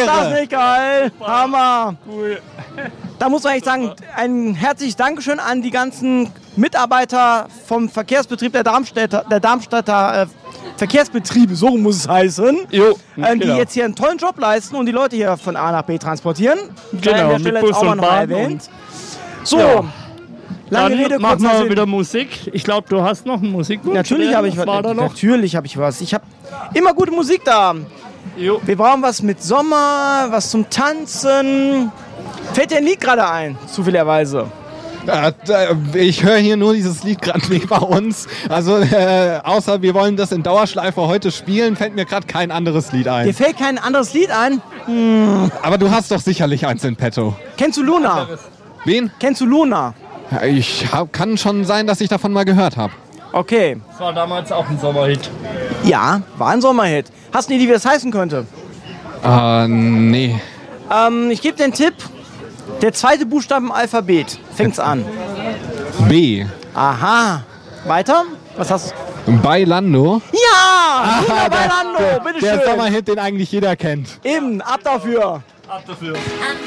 das nicht geil? Hammer. Cool. Da muss man echt sagen, ein herzliches Dankeschön an die ganzen Mitarbeiter vom Verkehrsbetrieb der Darmstädter Verkehrsbetriebe, so muss es heißen, die jetzt hier einen tollen Job leisten und die Leute hier von A nach B transportieren. Genau, an der Stelle mit Bus auch mal und noch Bahn. erwähnt. So, Ja. lange Dann Rede, machen kurzer wir Sinn. wieder Musik. Ich glaube, du hast noch einen Musikwunsch. Natürlich habe ich was. War da noch? Natürlich habe ich was. Ich habe immer gute Musik da. Jo. Wir brauchen was mit Sommer, was zum Tanzen. Fällt dir ein Lied gerade ein, zufälligerweise? Ich höre hier nur dieses Lied gerade nicht bei uns. Also außer wir wollen das in Dauerschleife heute spielen, fällt mir gerade kein anderes Lied Dir ein. fällt kein anderes Lied ein? Aber du hast doch sicherlich eins in petto. Kennst du Luna? Wen? Kennst du Luna? Kann schon sein, dass ich davon mal gehört habe. Okay. Das war damals auch ein Sommerhit. Ja, war ein Sommerhit. Hast du eine Idee, wie das heißen könnte? Nee. Ich gebe dir einen Tipp. Der zweite Buchstabe im Alphabet. Fängt's an. B. Aha. Weiter? Was hast du? Bailando. Ja! Luna Bailando, Der bitteschön. Sommerhit, den eigentlich jeder kennt. Eben, ab dafür. Ab dafür. I'm